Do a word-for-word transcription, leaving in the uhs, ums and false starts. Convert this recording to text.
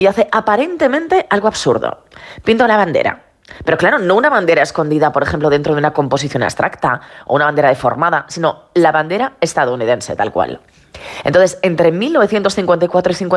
y hace aparentemente algo absurdo. Pinta una bandera. Pero claro, no una bandera escondida, por ejemplo, dentro de una composición abstracta o una bandera deformada, sino la bandera estadounidense, tal cual. Entonces, entre mil novecientos cincuenta y cuatro y cincuenta